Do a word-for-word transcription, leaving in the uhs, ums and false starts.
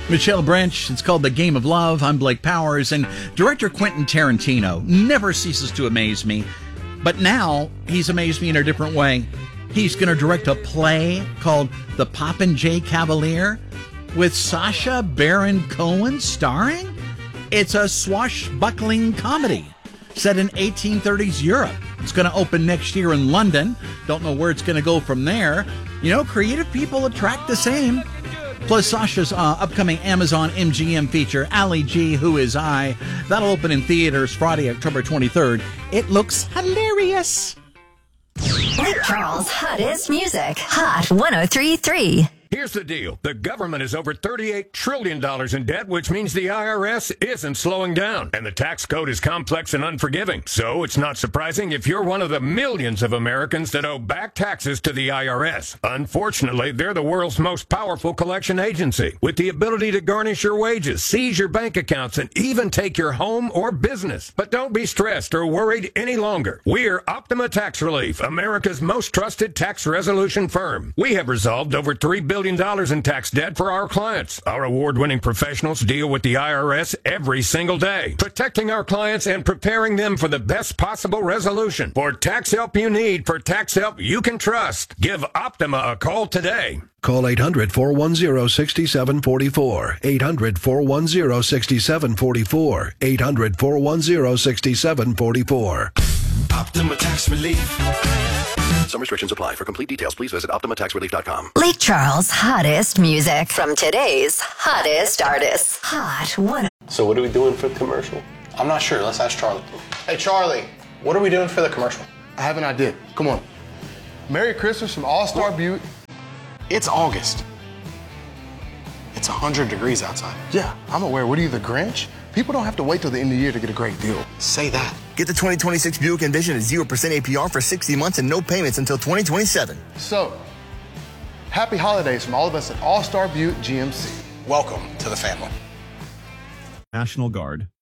Michelle Branch. It's called The Game of Love. I'm Blake Powers, and director Quentin Tarantino never ceases to amaze me. But now he's amazed me in a different way. He's going to direct a play called The Poppin' J. Cavalier with Sacha Baron Cohen starring. It's a swashbuckling comedy set in eighteen thirties Europe. It's going to open next year in London. Don't know where it's going to go from there. You know, creative people attract the same. Plus, Sasha's uh, upcoming Amazon M G M feature, Ali G, Who Is I? That'll open in theaters Friday, October twenty-third. It looks hilarious. Lake Charles' hottest music. Hot one oh three point three. Here's the deal. The government is over thirty-eight trillion dollars in debt, which means the I R S isn't slowing down. And the tax code is complex and unforgiving. So it's not surprising if you're one of the millions of Americans that owe back taxes to the I R S. Unfortunately, they're the world's most powerful collection agency, with the ability to garnish your wages, seize your bank accounts, and even take your home or business. But don't be stressed or worried any longer. We're Optima Tax Relief, America's most trusted tax resolution firm. We have resolved over three billion dollars in tax debt for our clients. Our award-winning professionals deal with the I R S every single day, protecting our clients and preparing them for the best possible resolution. For tax help you need, for tax help you can trust, give Optima a call today. Call eight hundred, four one zero, six seven four four. eight hundred, four one zero, six seven four four. eight hundred, four one zero, six seven four four. Optima Tax Relief. Some restrictions apply. For complete details, please visit optima tax relief dot com. Lake Charles' hottest music from today's hottest artists. Hot one. So what are we doing for the commercial? I'm not sure. Let's ask Charlie. Hey, Charlie, what are we doing for the commercial? I have an idea. Come on. Merry Christmas from All-Star Butte. It's August. It's one hundred degrees outside. Yeah, I'm aware. What are you, the Grinch? People don't have to wait till the end of the year to get a great deal. Say that. Get the twenty twenty-six Buick Envision at zero percent A P R for sixty months and no payments until twenty twenty-seven. So, happy holidays from all of us at All-Star Butte G M C. Welcome to the family. National Guard.